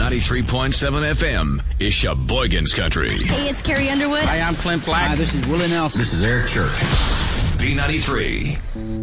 93.7 FM is Sheboygan's Country. Hey, it's Carrie Underwood. Hi, I'm Clint Black. Hi, this is Willie Nelson. This is Eric Church. B93.